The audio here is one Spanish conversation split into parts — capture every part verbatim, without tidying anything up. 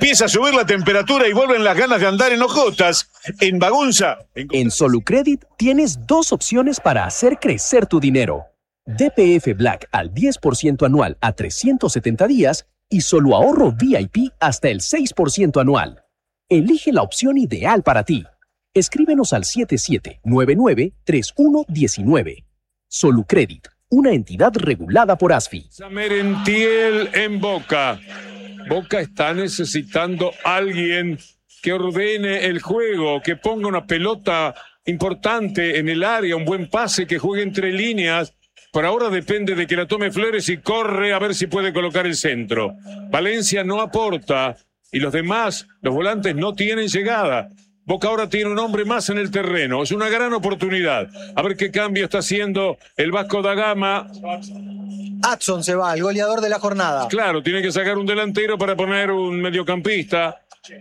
Empieza a subir la temperatura y vuelven las ganas de andar en hojotas. En Bagunza. En Solucredit tienes dos opciones para hacer crecer tu dinero. D P F Black al diez por ciento anual a trescientos setenta días y Solo Ahorro V I P hasta el seis por ciento anual. Elige la opción ideal para ti. Escríbenos al siete siete nueve nueve tres uno uno nueve. Solucredit, una entidad regulada por ASFI. Merentiel en Boca. Boca está necesitando a alguien que ordene el juego, que ponga una pelota importante en el área, un buen pase, que juegue entre líneas. Por ahora depende de que la tome Flores y corre a ver si puede colocar el centro. Valencia no aporta y los demás, los volantes, no tienen llegada. Boca ahora tiene un hombre más en el terreno. Es una gran oportunidad. A ver qué cambio está haciendo el Vasco da Gama. Adson se va, el goleador de la jornada. Claro, tiene que sacar un delantero para poner un mediocampista,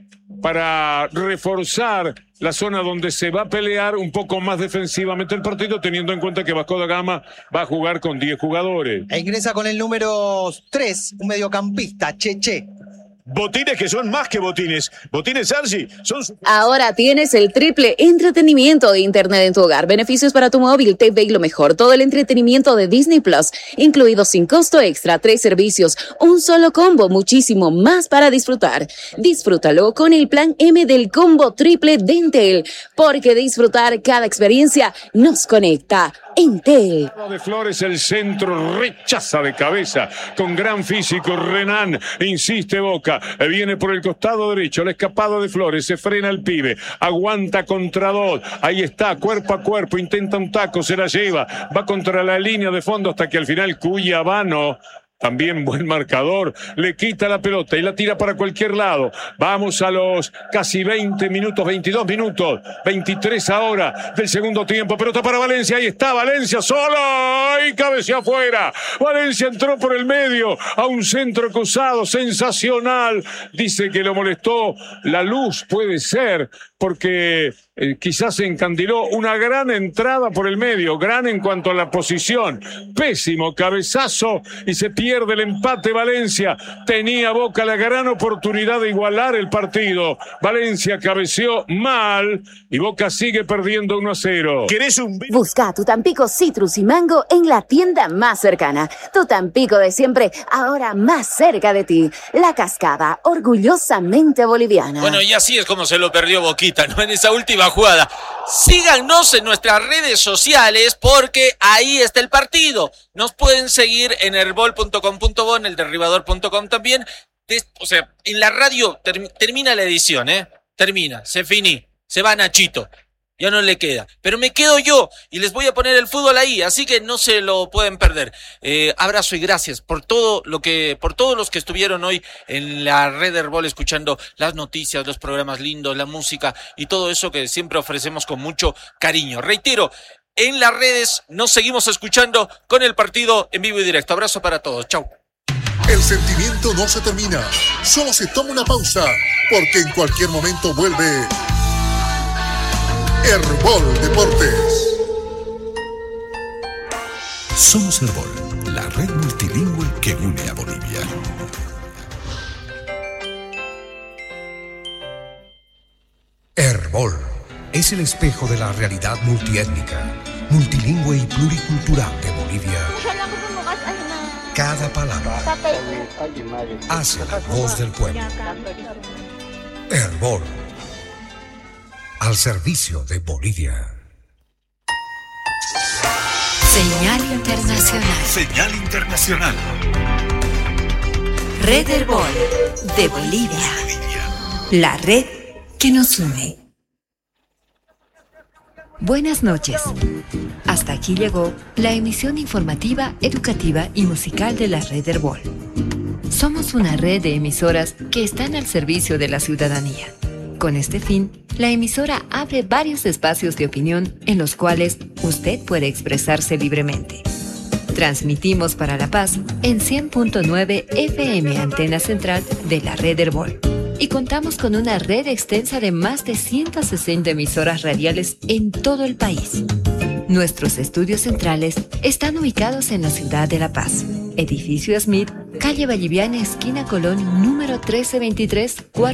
para reforzar la zona donde se va a pelear un poco más defensivamente el partido, teniendo en cuenta que Vasco da Gama va a jugar con diez jugadores. E ingresa con el número tres, un mediocampista, Cheche. Botines que son más que botines. Botines Sargi son... Ahora tienes el triple entretenimiento de Internet en tu hogar. Beneficios para tu móvil, T V y lo mejor. Todo el entretenimiento de Disney Plus, incluido sin costo extra. Tres servicios, un solo combo, muchísimo más para disfrutar. Disfrútalo con el plan M del combo triple de Entel, porque disfrutar cada experiencia nos conecta. Entel. De Flores, el centro rechaza de cabeza con gran físico. Renan insiste Boca, viene por el costado derecho, la escapada de Flores, se frena el pibe, aguanta contra dos, ahí está, cuerpo a cuerpo, intenta un taco, se la lleva, va contra la línea de fondo hasta que al final Cuyabano, también buen marcador, le quita la pelota y la tira para cualquier lado. Vamos a los casi veinte minutos, veintidós minutos, veintitrés ahora del segundo tiempo. Pelota para Valencia, ahí está Valencia solo y cabeceó afuera. Valencia entró por el medio a un centro cruzado sensacional. Dice que lo molestó la luz, puede ser, porque eh, quizás se encandiló. Una gran entrada por el medio, gran en cuanto a la posición. Pésimo cabezazo y se pierde el empate Valencia. Tenía Boca la gran oportunidad de igualar el partido. Valencia cabeceó mal y Boca sigue perdiendo uno a cero. ¿Querés un... Busca tu Tampico Citrus y Mango en la tienda más cercana. Tu Tampico de siempre, ahora más cerca de ti. La Cascada, orgullosamente boliviana. Bueno, y así es como se lo perdió Boquita, ¿no? En esa última jugada. Síganos en nuestras redes sociales porque ahí está el partido. Nos pueden seguir en herbol punto com punto bo, en el derribador punto com también. Des, o sea, en la radio ter, termina la edición, ¿eh? Termina, se finí, se va Nachito. Ya no le queda. Pero me quedo yo y les voy a poner el fútbol ahí, así que no se lo pueden perder. Eh, abrazo y gracias por todo lo que, por todos los que estuvieron hoy en la red Herbol escuchando las noticias, los programas lindos, la música y todo eso que siempre ofrecemos con mucho cariño. Reitero, en las redes nos seguimos escuchando con el partido en vivo y directo. Abrazo para todos. Chau. El sentimiento no se termina, solo se toma una pausa, porque en cualquier momento vuelve Herbol Deportes. Somos Herbol, la red multilingüe que une a Bolivia. Herbol es el espejo de la realidad multiétnica, multilingüe y pluricultural de Bolivia. Cada palabra hace la voz del pueblo. Herbol, al servicio de Bolivia. Señal Internacional. Señal Internacional. Red Herbol de Bolivia. La red que nos une. Buenas noches. Hasta aquí llegó la emisión informativa, educativa y musical de la red Herbol. Somos una red de emisoras que están al servicio de la ciudadanía. Con este fin, la emisora abre varios espacios de opinión en los cuales usted puede expresarse libremente. Transmitimos para La Paz en cien punto nueve F M Antena Central de la red Herbol. Y contamos con una red extensa de más de ciento sesenta emisoras radiales en todo el país. Nuestros estudios centrales están ubicados en la ciudad de La Paz. Edificio Smith, calle Valliviana, esquina Colón, número trece veintitrés, cuarto.